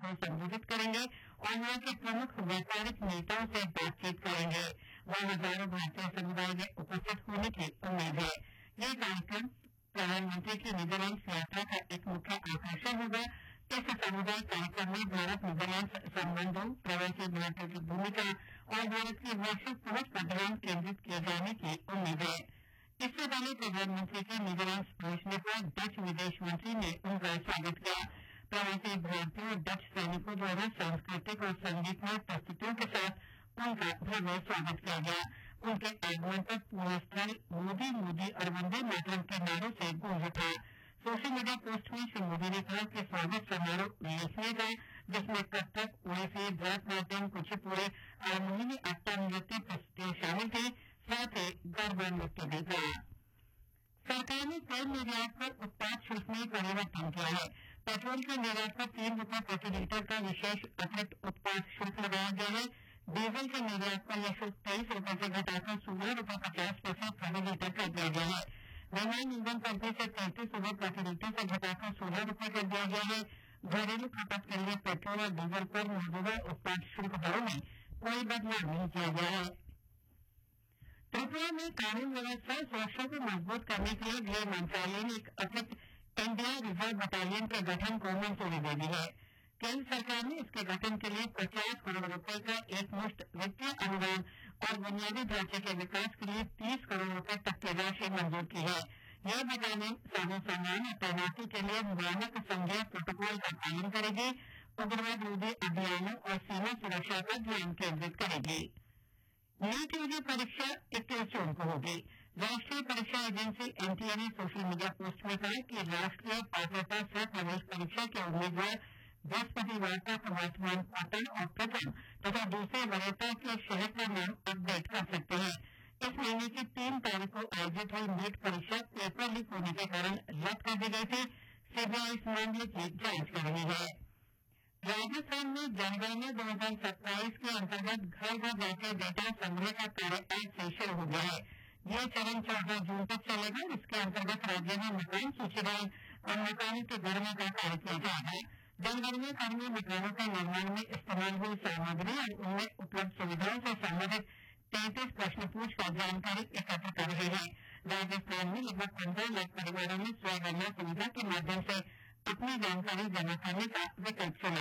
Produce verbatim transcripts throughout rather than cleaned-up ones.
को संबोधित करेंगे और यहाँ के प्रमुख वैपारिक नेताओं से बातचीत करेंगे। वहाँ हजारों भारतीय समुदाय में उपस्थित होने की उम्मीद है। यह कार्यक्रम प्रधानमंत्री की नीदरलैंड्स यात्रा का एक मुख्य आकर्षण होगा। इस सामुदायिक कार्यक्रम में भारत नीदरलैंड्स संबंधों, प्रवासी भारतीयों की भूमिका और भारत की वैश्विक पहुंच पर ध्यान केंद्रित किए जाने की उम्मीद है। इससे पहले प्रधानमंत्री के नीदरलैंड्स पहुंचने पर डच विदेश मंत्री ने उनका स्वागत किया। प्रवासी भारतीयों और डच सैनिकों द्वारा सांस्कृतिक और संगीतमय प्रस्तुतियों के साथ उनका भव्य स्वागत किया गया। उनके आगमन पर पूरा स्थल मोदी मोदी और वंदे मातरम के नारों से गूंज उठा। सोशल मीडिया पोस्ट में श्री मोदी ने कहा कि स्वागत समारोह उल्लेखनीय था, जिसमें कथक, ओडिसी, भरतनाट्यम, कुचिपुड़ी और मोहिनी अट्टम नृत्य प्रस्तुतियां शामिल थी। साथ ही गरबा नृत्य भी था। सरकार ने तेल निर्यात पर उत्पाद शुल्क में परिवर्तन किया है। पेट्रोल के निर्यात पर तीन रूपये प्रति लीटर का विशेष अतिरिक्त उत्पाद शुल्क लगाया गया है। डीजल के निर्यात पर यह शुल्क तेईस रूपये से घटाकर सोलह रूपये पचास पैसे प्रति लीटर कर दिया गया है। रसायन ईंधन कंपनी से तैंतीस रूपये प्रति लीटर से घटाकर सोलह रूपये कर दिया गया है। घरेलू खपत के लिए पेट्रोल और डीजल पर मौजूदा उत्पाद शुल्क दरों में कोई बदलाव नहीं किया गया है। त्रिपुरा में कानून व्यवस्था सुरक्षा को मजबूत करने के लिए गृह मंत्रालय ने एक अतिरिक्त इंडिया रिजर्व बटालियन के गठन को मंजूरी दे दी है। केंद्र सरकार ने इसके गठन के लिए पचास करोड़ रुपए का एक मुश्त वित्तीय अनुदान और बुनियादी ढांचे के विकास के लिए तीस करोड़ रुपए तक की राशि मंजूर की है। यह बटालियन साजो सामान और तैनाती के लिए मानक संघीय प्रोटोकॉल का पालन करेगी, उग्रवाद रोधी अभियानों और सीमा सुरक्षा पर ध्यान केंद्रित करेगी। नीट यूजी परीक्षा इक्कीस जून को होगी। राष्ट्रीय परीक्षा एजेंसी एनटीए ने सोशल मीडिया पोस्ट में कहा कि राष्ट्रीय पात्रता सह प्रवेश परीक्षा के उम्मीदवार बृहस्पतिवार तक वर्तमान पतन और प्रथम तथा दूसरे वरीयता के शहर का नाम अपडेट कर सकते हैं। इस महीने की तीन तारीख को आयोजित हुई नीट परीक्षा पेपर लीक होने के कारण रद्द कर दी गई थी। सीबीआई इस मामले की जांच कर रही है। राजस्थान में जनगणना दो हजार सत्ताईस के अंतर्गत घर घर जाकर डेटा संग्रह का कार्य आज से शुरू हो गया है। यह चरण चौदह जून तक चलेगा। इसके अंतर्गत राज्य में मकान सूचीकरण और मकानों की गणना का कार्य किया जाएगा। जनगणना कर्मी मकानों के निर्माण में इस्तेमाल हुई सामग्री और उनमें उपलब्ध सुविधाओं से संबंधित तैंतीस प्रश्न पूछकर जानकारी एकत्र कर रहे हैं। राजस्थान में लगभग पंद्रह लाख परिवारों ने स्वगणना सुविधा के माध्यम से अपनी जानकारी जमा करने का विकल्प चुना।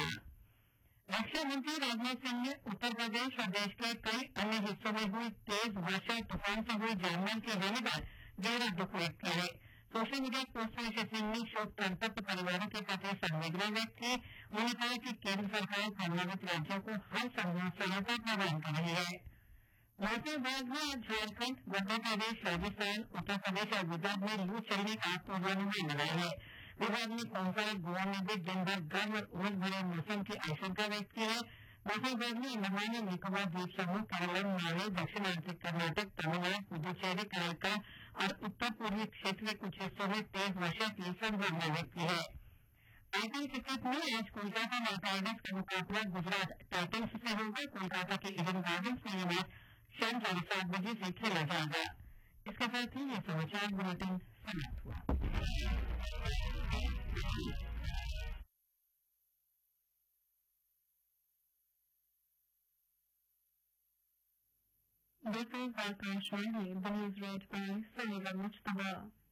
रक्षा मंत्री राजनाथ सिंह ने उत्तर प्रदेश और देश के कई अन्य हिस्सों में हुई तेज वर्षा तूफान से हुई जानमाल की हानि पर गहरा दुख व्यक्त किया है। सोशल मीडिया पोस्ट में श्री सिंह ने शोक संतप्त परिवारों के प्रति संवेदना व्यक्त की। उन्होंने कहा कि केंद्र सरकार प्रभावित राज्यों को हर संभव सहायता प्रदान कर रही है। मौसम विभाग ने आज झारखंड, मध्य प्रदेश, राजस्थान, उत्तर प्रदेश और विदर्भ में लू चलने का पूर्वानुमान लगाया है। विभाग ने कोंकण और गोवा में भी दिन भर गर्म और उमस भरे मौसम की आशंका व्यक्त की है। मौसम विभाग ने अंडमान और निकोबार द्वीप समूह, केरल, मालदीव, दक्षिणांतरिक कर्नाटक, तमिलनाडु, पुदुचेरी, कराईकल और उत्तर पूर्वी क्षेत्र के कुछ हिस्सों में तेज वर्षा की संभावना व्यक्त की है। आईपीएल क्रिकेट में आज कोलकाता नाइट राइडर्स का मुकाबला गुजरात टाइटंस से होगा। कोलकाता के ईडन गार्डन्स में यह मैच शाम साढ़े सात बजे से खेला जाएगा। इसके साथ ही ये समाचार बुलेटिन समाप्त हुआ। This is Akashvani, the news read by Sunila Mujtaba.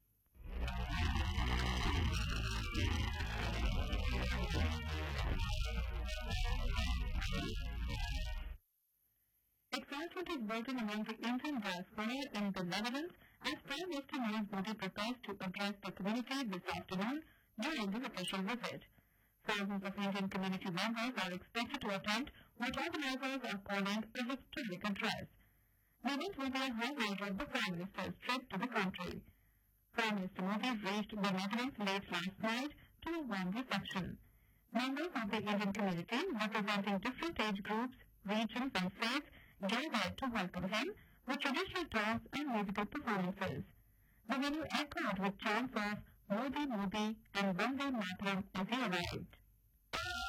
Excitement is building among the Indian diaspora in the Netherlands as Prime Minister Nayib Modi prepares to address the community this afternoon during the official visit. Thousands of Indian community members are expected to attend what organizers are calling a historic address. The event will be a highlight of the Prime Minister's trip to the country. Prime Minister Modi reached the Netherlands late last night to a warm reception. Members of the Indian community, representing different age groups, regions and faiths, gathered to welcome him with traditional dance and musical performances. The venue echoed with chants of Modi Modi and Vande Mataram as he arrived.